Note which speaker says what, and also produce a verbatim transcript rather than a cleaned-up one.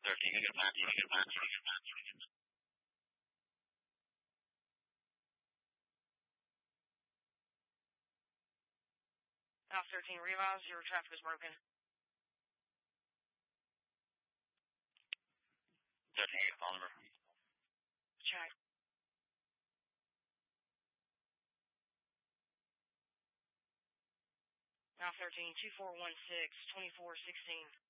Speaker 1: thirteen, you get back, you get back, you get back.
Speaker 2: South thirteen, realize your traffic is broken.
Speaker 1: thirteen, Oliver.
Speaker 2: Check. Now thirteen, two four one six, twenty-four sixteen.